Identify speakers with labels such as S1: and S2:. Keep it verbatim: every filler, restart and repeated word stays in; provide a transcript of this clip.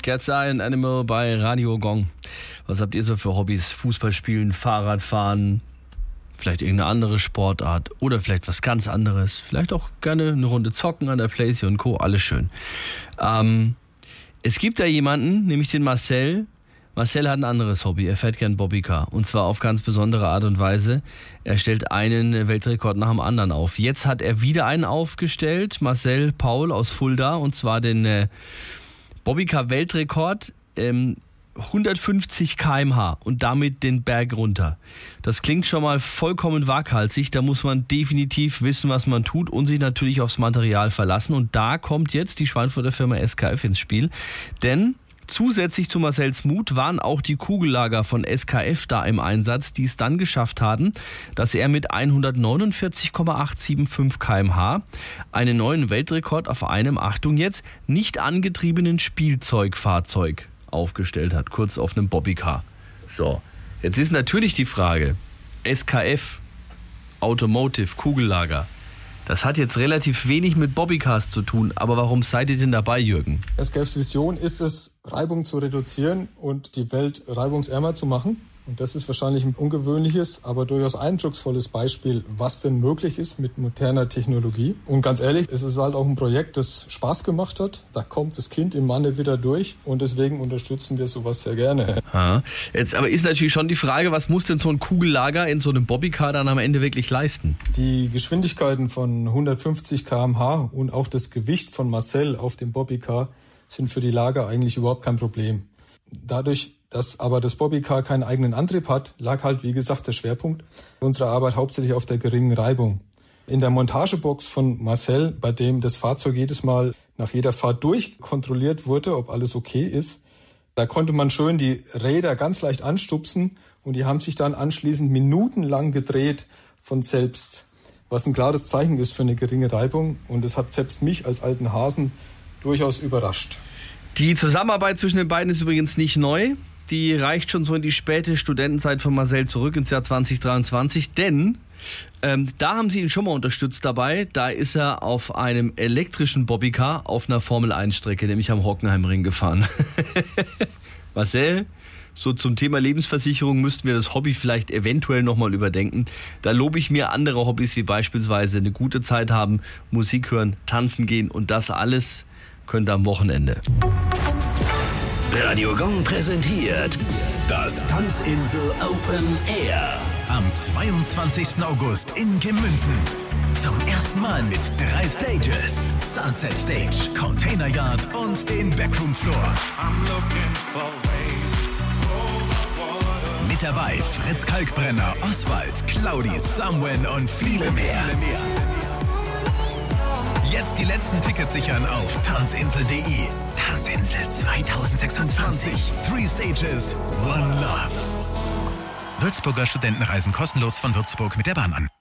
S1: Cat's Eye and Animal bei Radio Gong. Was habt ihr so für Hobbys? Fußball spielen, Fahrradfahren, vielleicht irgendeine andere Sportart oder vielleicht was ganz anderes. Vielleicht auch gerne eine Runde zocken an der PlayStation und Co. Alles schön. Ähm, es gibt da jemanden, nämlich den Marcel. Marcel hat ein anderes Hobby. Er fährt gern Bobbycar. Und zwar auf ganz besondere Art und Weise. Er stellt einen Weltrekord nach dem anderen auf. Jetzt hat er wieder einen aufgestellt. Marcel Paul aus Fulda. Und zwar den äh, Bobbycar-Weltrekord. Ähm, hundertfünfzig Kilometer pro Stunde und damit den Berg runter. Das klingt schon mal vollkommen waghalsig. Da muss man definitiv wissen, was man tut und sich natürlich aufs Material verlassen. Und da kommt jetzt die Schweinfurter Firma S K F ins Spiel. Denn zusätzlich zu Marcels Mut waren auch die Kugellager von S K F da im Einsatz, die es dann geschafft haben, dass er mit hundertneunundvierzig Komma achthundertfünfundsiebzig Kilometer pro Stunde einen neuen Weltrekord auf einem, Achtung jetzt, nicht angetriebenen Spielzeugfahrzeug aufgestellt hat, kurz auf einem Bobbycar. So, jetzt ist natürlich die Frage, S K F, Automotive, Kugellager, das hat jetzt relativ wenig mit Bobbycars zu tun, aber warum seid ihr denn dabei, Jürgen?
S2: S K Fs Vision ist es, Reibung zu reduzieren und die Welt reibungsärmer zu machen. Und das ist wahrscheinlich ein ungewöhnliches, aber durchaus eindrucksvolles Beispiel, was denn möglich ist mit moderner Technologie. Und ganz ehrlich, es ist halt auch ein Projekt, das Spaß gemacht hat. Da kommt das Kind im Manne wieder durch und deswegen unterstützen wir sowas sehr gerne.
S1: Ha. Jetzt aber ist natürlich schon die Frage, was muss denn so ein Kugellager in so einem Bobbycar dann am Ende wirklich leisten?
S2: Die Geschwindigkeiten von hundertfünfzig Kilometer pro Stunde und auch das Gewicht von Marcel auf dem Bobbycar sind für die Lager eigentlich überhaupt kein Problem. Dadurch, dass aber das Bobbycar keinen eigenen Antrieb hat, lag halt, wie gesagt, der Schwerpunkt unserer Arbeit hauptsächlich auf der geringen Reibung. In der Montagebox von Marcel, bei dem das Fahrzeug jedes Mal nach jeder Fahrt durchkontrolliert wurde, ob alles okay ist, da konnte man schön die Räder ganz leicht anstupsen und die haben sich dann anschließend minutenlang gedreht von selbst, was ein klares Zeichen ist für eine geringe Reibung und es hat selbst mich als alten Hasen durchaus überrascht.
S1: Die Zusammenarbeit zwischen den beiden ist übrigens nicht neu. Die reicht schon so in die späte Studentenzeit von Marcel zurück ins Jahr zwanzig dreiundzwanzig, denn ähm, da haben sie ihn schon mal unterstützt dabei. Da ist er auf einem elektrischen Bobbycar auf einer Formel eins Strecke, nämlich am Hockenheimring gefahren. Marcel, so zum Thema Lebensversicherung müssten wir das Hobby vielleicht eventuell nochmal überdenken. Da lobe ich mir andere Hobbys, wie beispielsweise eine gute Zeit haben, Musik hören, tanzen gehen und das alles könnte am Wochenende.
S3: Radio Gong präsentiert das Tanzinsel Open Air.
S4: Am zweiundzwanzigsten August in Gemünden. Zum ersten Mal mit drei Stages. Sunset Stage, Container Yard und den Backroom Floor. Mit dabei Fritz Kalkbrenner, Oswald, Claudi, Samwen und viele mehr. Jetzt die letzten Tickets sichern auf tanzinsel punkt de. Tanzinsel zwanzig sechsundzwanzig. Three Stages, One Love. Würzburger Studenten reisen kostenlos von Würzburg mit der Bahn an.